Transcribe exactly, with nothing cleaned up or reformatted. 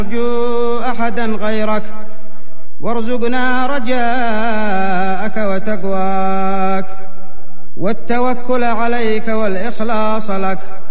نرجو أحدا غيرك، وارزقنا رجاءك وتقواك والتوكل عليك والإخلاص لك.